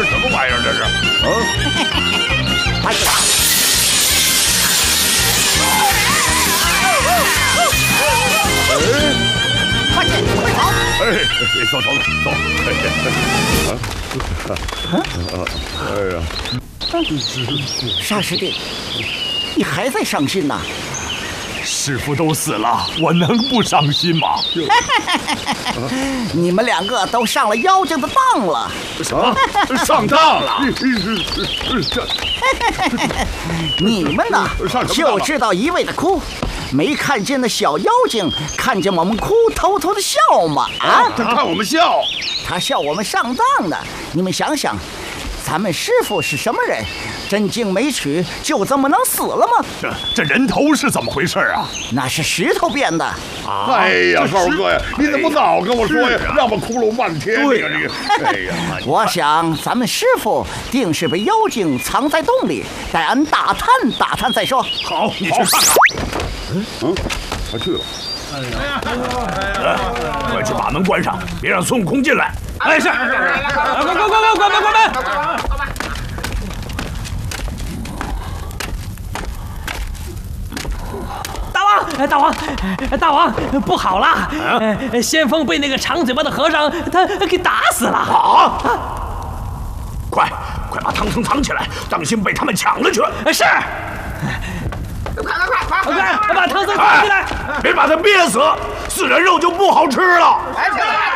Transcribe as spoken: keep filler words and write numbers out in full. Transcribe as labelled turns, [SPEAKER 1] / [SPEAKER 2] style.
[SPEAKER 1] 什么玩意儿？这是？啊！
[SPEAKER 2] 快去！快去，快跑！
[SPEAKER 1] 哎，走走走走！哎呀，
[SPEAKER 2] 沙师弟，你还在伤心呐？
[SPEAKER 3] 师傅都死了，我能不伤心吗？
[SPEAKER 2] 你们两个都上了妖精的当了。
[SPEAKER 1] 什么？上当了？
[SPEAKER 2] 你们呢？就知道一味的哭，没看见那小妖精看见我们哭，偷偷的笑吗？啊！
[SPEAKER 1] 他看我们笑，
[SPEAKER 2] 他笑我们上当的。你们想想，咱们师傅是什么人？真经没取，就这么能死了吗？
[SPEAKER 3] 这这人头是怎么回事啊？
[SPEAKER 2] 那是石头变的。
[SPEAKER 3] 啊！
[SPEAKER 1] 哎呀，高哥呀，你怎么早跟我说呀？让我窟窿半天。对呀，这个，哎呀，
[SPEAKER 2] 我想咱们师傅定是被妖精藏在洞里，待俺打探打探再说。
[SPEAKER 3] 好，你去看看。
[SPEAKER 1] 嗯嗯，他去了。
[SPEAKER 3] 哎呀，快去把门关上，别让孙悟空进来。哎，是。快快快快关门关门！
[SPEAKER 4] 大王，大王，不好了！啊、先锋被那个长嘴巴的和尚他给打死了！
[SPEAKER 3] 啊！快快把唐僧藏起来，当心被他们抢了去！
[SPEAKER 4] 是。快快快快快把唐僧藏起来！
[SPEAKER 3] 别把他憋死，死人肉就不好吃了。
[SPEAKER 5] 来，起来！